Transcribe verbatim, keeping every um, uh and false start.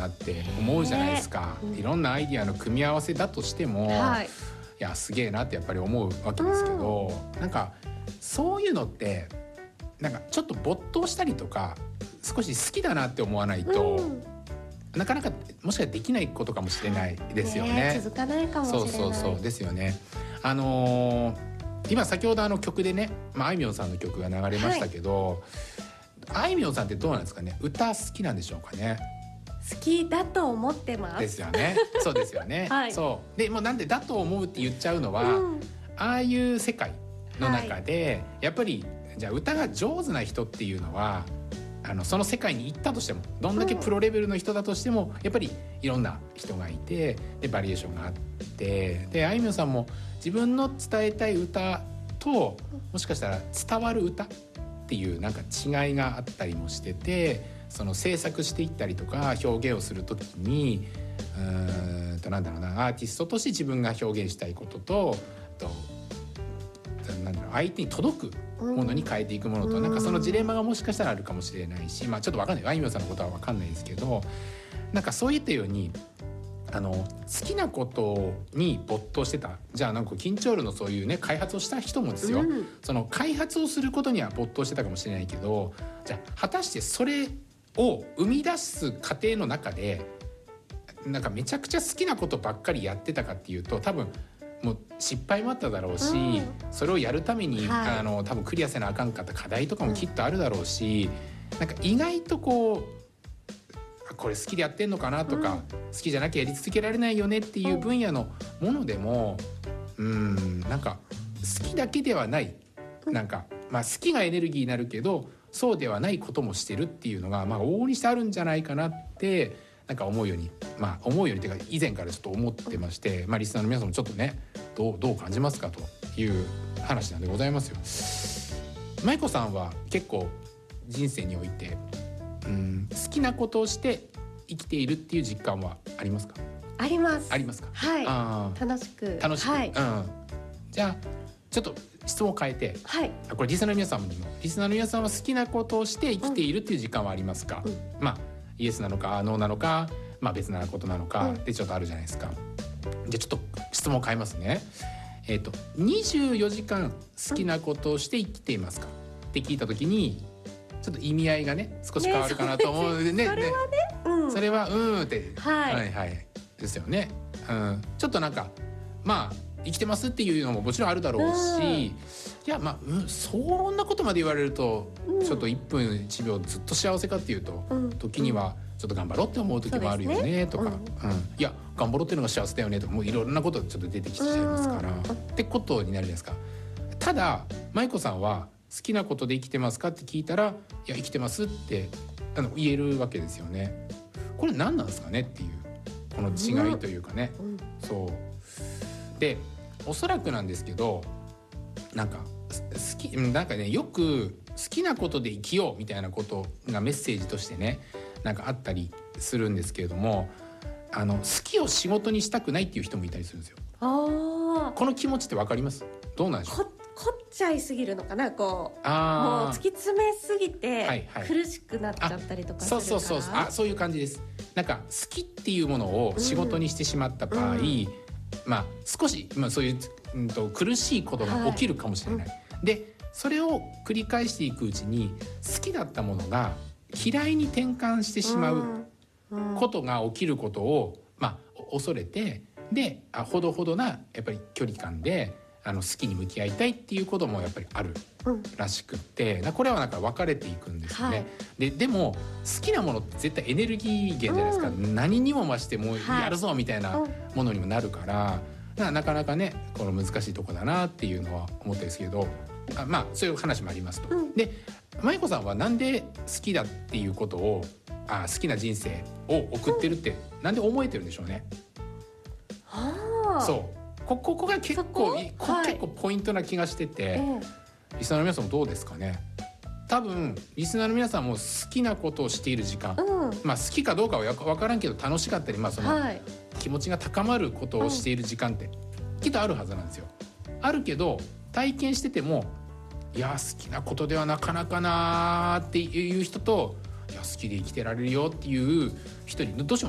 なって思うじゃないですか、えーうん、いろんなアイディアの組み合わせだとしても、はい、いやすげえなってやっぱり思うわけですけど、うん、なんかそういうのってなんかちょっと没頭したりとか少し好きだなって思わないと、うん、なかなかもしかしたらできないことかもしれないですよね、 ね、続かないかもしれない。 そうそうそうですよね。あのー、今先ほどあの曲でね、まあ、あいみょんさんの曲が流れましたけど、はい、あいみょんさんってどうなんですかね。歌好きなんでしょうかね。 好きだと思ってますですよね。そうですよね、はい、そうでもうなんでだと思うって言っちゃうのは、うん、ああいう世界の中で、はい、やっぱりじゃあ歌が上手な人っていうのはあのその世界に行ったとしてもどんだけプロレベルの人だとしても、うん、やっぱりいろんな人がいてでバリエーションがあってであいみょんさんも自分の伝えたい歌ともしかしたら伝わる歌っていうなんか違いがあったりもしてて、その制作していったりとか表現をするときにうーんとなんだろうなアーティストとして自分が表現したいことととなんだろう相手に届くものに変えていくものと、うん、なんかそのジレンマがもしかしたらあるかもしれないし、まあちょっと分かんないあいみょんさんのことは分かんないですけど、なんかそういったようにあの好きなことに没頭してたじゃあなんか緊張ルのそういうね開発をした人もですよ、うん、その開発をすることには没頭してたかもしれないけど、じゃあ果たしてそれを生み出す過程の中でなんかめちゃくちゃ好きなことばっかりやってたかっていうと多分もう失敗もあっただろうし、うん、それをやるために、はい、あの多分クリアせなあかんかった課題とかもきっとあるだろうし、うん、なんか意外とこうこれ好きでやってんのかなとか、うん、好きじゃなきゃやり続けられないよねっていう分野のものでも、うん、うんなんか好きだけではないなんか、まあ、好きがエネルギーになるけどそうではないこともしてるっていうのが、まあ、往々にしてあるんじゃないかなってなんか思うように、まあ、思うようにというか以前からちょっと思ってまして、まあ、リスナーの皆さんもちょっとねどう、どう感じますかという話なんでございますよ。舞子さんは結構人生においてうん好きなことをして生きているっていう実感はありますか？ あります。 ありますか？ はい。あ楽しく楽しく、はい、うん、じゃあちょっと質問を変えて、はい、これリスナーの皆さんにもリスナーの皆さんは好きなことをして生きているっていう時間はありますか？うん、まあイエスなのかノーなのか、まあ、別なことなのかってちょっとあるじゃないですか。うん、じゃあちょっと質問を変えますね。えーと、にじゅうよじかん好きなことをして生きていますか、うん、って聞いた時にちょっと意味合いがね少し変わるかなと思うのでね。 それはね、うん、 それはうんって、 はい、 はいはいですよね。うん、ちょっとなんかまあ生きてますっていうのももちろんあるだろうし、いやまあ、うん、そんなことまで言われると、うん、ちょっといっぷんいちびょうずっと幸せかっていうと、うん、時にはちょっと頑張ろうって思う時もあるよね、とか、うんうん、いや頑張ろうっていうのが幸せだよねとかもういろんなことちょっと出てきちゃいますから、うん、ってことになるじゃないですか。ただ舞子さんは好きなことで生きてますかって聞いたらいや生きてますってあの言えるわけですよね。これ何なんですかねっていうこの違いというかね、うん、そうでおそらくなんですけどなんか好きなんかねよく好きなことで生きようみたいなことがメッセージとしてねなんかあったりするんですけれども、あの好きを仕事にしたくないっていう人もいたりするんですよ。あこの気持ちって分かります？どうなんでしょう？ こ凝っちゃいすぎるのかな、こうあもう突き詰めすぎて、はいはい、苦しくなっちゃったりとかするから。 そうそうそうあそういう感じです。なんか好きっていうものを仕事にしてしまった場合、うん、まあ少し、まあ、そういう、うん、と苦しいことが起きるかもしれない、はい、でそれを繰り返していくうちに好きだったものが嫌いに転換してしまうことが起きることを、まあ、恐れてであほどほどなやっぱり距離感であの好きに向き合いたいっていうこともやっぱりあるらしくって、うん、これはなんか分かれていくんですよね、はい、で, でも好きなものって絶対エネルギー源じゃないですか、うん、何にも増してもうやるぞみたいなものにもなるから、はい、なかなかねこの難しいとこだなっていうのは思ったんですけど、あまあそういう話もありますと、うん、で舞子さんはなんで好きだっていうことをあ好きな人生を送ってるって、うん、なんで思えてるんでしょうね。はあ、そうこ, ここが結構こ、はい、結構ポイントな気がしてて、えー、リスナーの皆さんもどうですかね。多分リスナーの皆さんも好きなことをしている時間、うん、まあ好きかどうかは分からんけど楽しかったり、まあその気持ちが高まることをしている時間ってきっとあるはずなんですよ。あるけど体験しててもいや好きなことではなかなかなっていう人といや好きで生きてられるよっていう人にどうしても